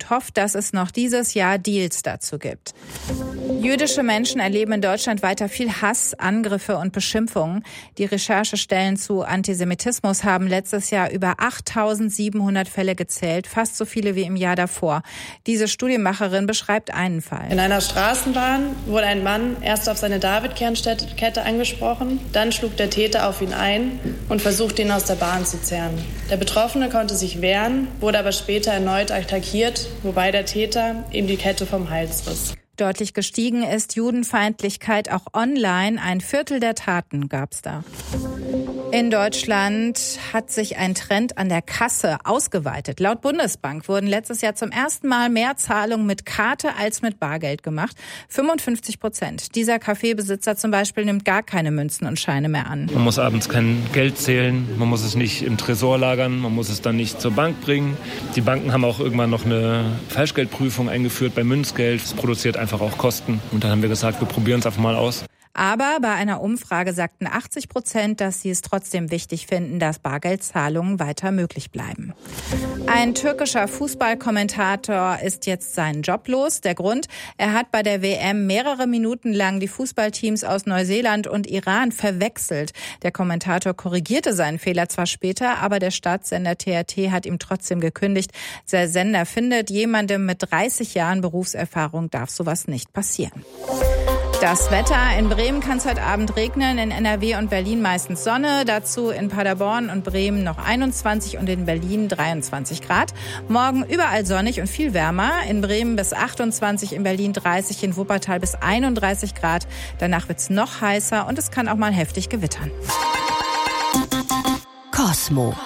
und hofft, dass es noch dieses Jahr Deals dazu gibt. Jüdische Menschen erleben in Deutschland weiter viel Hass, Angriffe und Beschimpfungen. Die Recherchestellen zu Antisemitismus haben letztes Jahr über 8.700 Fälle gezählt, fast so viele wie im Jahr davor. Diese Studienmacherin beschreibt einen Fall. In einer Straßenbahn wurde ein Mann erst auf seine David-Kernkette angesprochen, dann schlug der Täter auf ihn ein und versuchte, ihn aus der Bahn zu zerren. Der Betroffene konnte sich wehren, wurde aber später erneut attackiert, wobei der Täter ihm die Kette vom Hals riss. Deutlich gestiegen ist Judenfeindlichkeit auch online. 1/4 der Taten gab's da. In Deutschland hat sich ein Trend an der Kasse ausgeweitet. Laut Bundesbank wurden letztes Jahr zum ersten Mal mehr Zahlungen mit Karte als mit Bargeld gemacht. 55%. Dieser Kaffeebesitzer zum Beispiel nimmt gar keine Münzen und Scheine mehr an. Man muss abends kein Geld zählen, man muss es nicht im Tresor lagern, man muss es dann nicht zur Bank bringen. Die Banken haben auch irgendwann noch eine Falschgeldprüfung eingeführt bei Münzgeld. Das produziert einfach auch Kosten. Und dann haben wir gesagt, wir probieren es einfach mal aus. Aber bei einer Umfrage sagten 80%, dass sie es trotzdem wichtig finden, dass Bargeldzahlungen weiter möglich bleiben. Ein türkischer Fußballkommentator ist jetzt seinen Job los. Der Grund, er hat bei der WM mehrere Minuten lang die Fußballteams aus Neuseeland und Iran verwechselt. Der Kommentator korrigierte seinen Fehler zwar später, aber der Staatssender TRT hat ihm trotzdem gekündigt. Der Sender findet, jemandem mit 30 Jahren Berufserfahrung darf sowas nicht passieren. Das Wetter: In Bremen kann es heute Abend regnen, in NRW und Berlin meistens Sonne, dazu in Paderborn und Bremen noch 21 und in Berlin 23 Grad. Morgen überall sonnig und viel wärmer, in Bremen bis 28, in Berlin 30, in Wuppertal bis 31 Grad. Danach wird's noch heißer und es kann auch mal heftig gewittern. Cosmo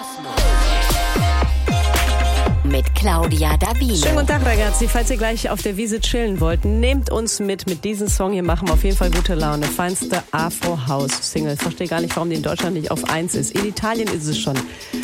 mit Claudia Dabino. Schönen guten Tag, ragazzi. Falls ihr gleich auf der Wiese chillen wollt, nehmt uns mit diesem Song. Hier machen wir auf jeden Fall gute Laune. Feinste Afro-House-Single. Ich verstehe gar nicht, warum die in Deutschland nicht auf 1 ist. In Italien ist es schon.